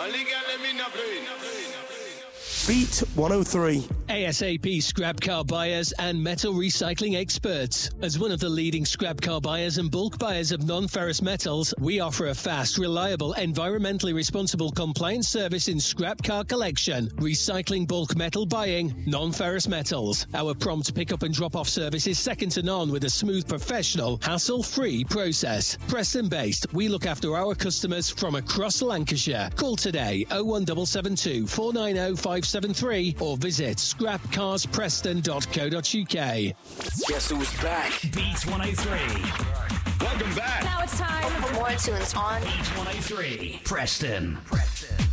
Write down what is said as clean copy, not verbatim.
Beat 103. ASAP scrap car buyers and metal recycling experts. As one of the leading scrap car buyers and bulk buyers of non-ferrous metals, we offer a fast, reliable, environmentally responsible compliance service in scrap car collection, recycling bulk metal buying, non-ferrous metals. Our prompt pick-up and drop-off service is second to none with a smooth, professional, hassle-free process. Preston-based, we look after our customers from across Lancashire. Call today 01772 490 573 or visit scrapcarspreston.co.uk. Guess who's back? Beat 103. Welcome back. Now it's time for more tunes on Beat 103. Preston.